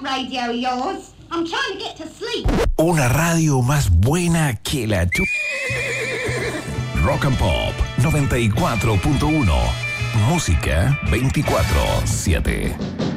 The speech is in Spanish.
radio of yours. I'm trying to get to sleep. Una radio más buena que la Rock and Pop 94.1. Música 24/7.